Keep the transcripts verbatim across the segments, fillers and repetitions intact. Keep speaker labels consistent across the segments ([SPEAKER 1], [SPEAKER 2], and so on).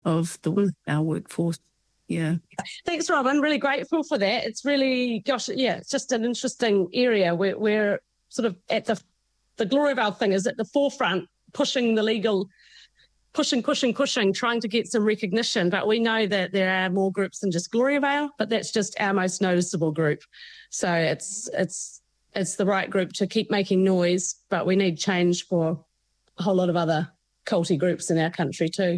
[SPEAKER 1] of the our workforce. Yeah.
[SPEAKER 2] Thanks, Robin. Really grateful for that. It's really, gosh, yeah, it's just an interesting area. We're, we're sort of at the, the Gloriavale thing is at the forefront, pushing the legal, pushing, pushing, pushing, trying to get some recognition. But we know that there are more groups than just Gloriavale, but that's just our most noticeable group. So it's, it's, it's the right group to keep making noise, but we need change for a whole lot of other culty groups in our country too.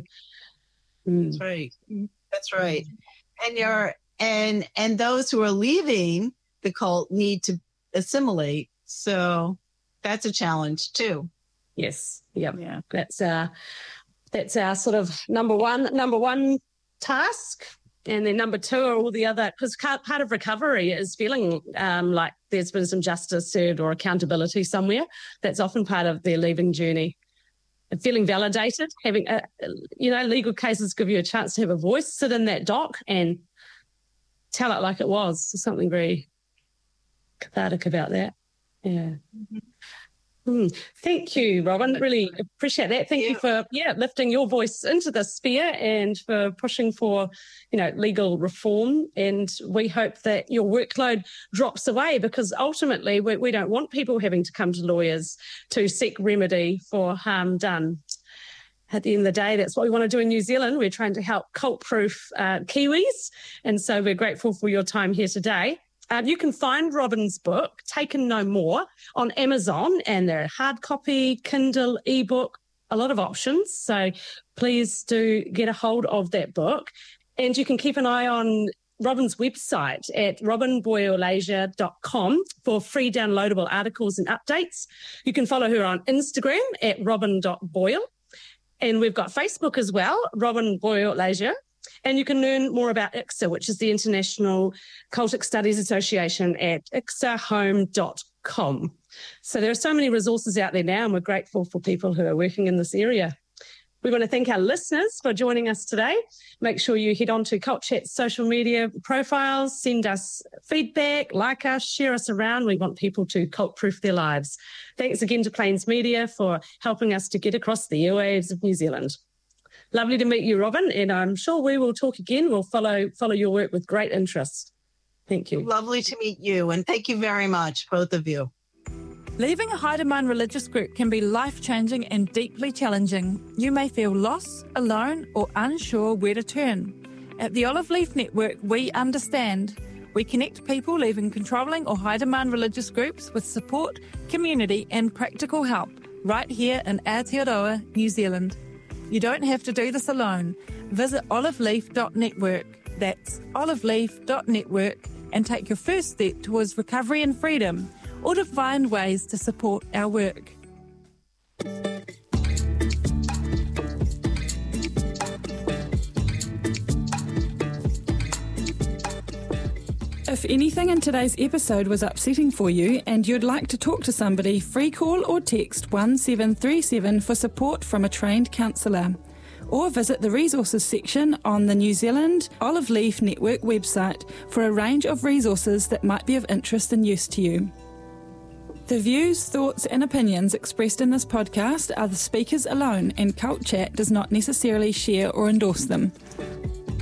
[SPEAKER 3] Mm. That's right. That's right. And you're and and those who are leaving the cult need to assimilate. So that's a challenge too.
[SPEAKER 2] Yes. Yep. Yeah. That's our that's our sort of number one number one task. And then number two are all the other, because part of recovery is feeling um, like there's been some justice served or accountability somewhere. That's often part of their leaving journey. And feeling validated, having, a, you know, legal cases give you a chance to have a voice, sit in that dock and tell it like it was. There's something very cathartic about that. Yeah. Mm-hmm. Mm. Thank you, Robin. Really appreciate that. Thank yeah. you for yeah lifting your voice into this sphere and for pushing for, you know, legal reform. And we hope that your workload drops away, because ultimately we, we don't want people having to come to lawyers to seek remedy for harm done. At the end of the day, that's what we want to do in New Zealand. We're trying to help cult-proof uh, Kiwis. And so we're grateful for your time here today. Uh, you can find Robin's book, Taken No More, on Amazon, and there are hard copy, Kindle, ebook, a lot of options. So please do get a hold of that book. And you can keep an eye on Robin's website at robin boyle asia dot com for free downloadable articles and updates. You can follow her on Instagram at robin dot boyle. And we've got Facebook as well, Robin Boyle Asia. And you can learn more about I C S A, which is the International Cultic Studies Association, at I C S A home dot com. So there are so many resources out there now, and we're grateful for people who are working in this area. We want to thank our listeners for joining us today. Make sure you head on to Cult Chat's social media profiles, send us feedback, like us, share us around. We want people to cult-proof their lives. Thanks again to Plains Media for helping us to get across the airwaves of New Zealand. Lovely to meet you, Robin, and I'm sure we will talk again. We'll follow follow your work with great interest. Thank you.
[SPEAKER 3] Lovely to meet you, and thank you very much, both of you.
[SPEAKER 4] Leaving a Haere Mind religious group can be life-changing and deeply challenging. You may feel lost, alone, or unsure where to turn. At the Olive Leaf Network, we understand. We connect people leaving controlling or high demand religious groups with support, community, and practical help right here in Aotearoa, New Zealand. You don't have to do this alone. Visit olive leaf dot network. That's olive leaf dot network, and take your first step towards recovery and freedom, or to find ways to support our work.
[SPEAKER 5] If anything in today's episode was upsetting for you and you'd like to talk to somebody, free call or text one seven three seven for support from a trained counsellor. Or visit the resources section on the New Zealand Olive Leaf Network website for a range of resources that might be of interest and use to you. The views, thoughts and opinions expressed in this podcast are the speakers alone, and Cult Chat does not necessarily share or endorse them.